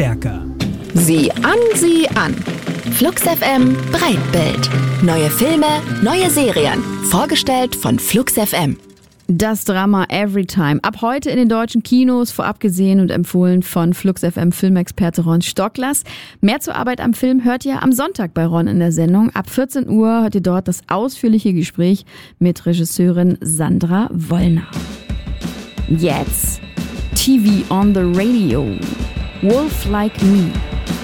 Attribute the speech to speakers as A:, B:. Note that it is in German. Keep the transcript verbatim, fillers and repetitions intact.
A: stärker.
B: Sieh an, sieh an. Flux F M Breitbild. Neue Filme, neue Serien. Vorgestellt von Flux F M.
C: Das Drama Everytime. Ab heute in den deutschen Kinos, vorab gesehen und empfohlen von Flux F M Filmexperte Ron Stocklers. Mehr zur Arbeit am Film hört ihr am Sonntag bei Ron in der Sendung. Ab vierzehn Uhr hört ihr dort das ausführliche Gespräch mit Regisseurin Sandra Wollner. Jetzt T V on the Radio. Wolf Like Me.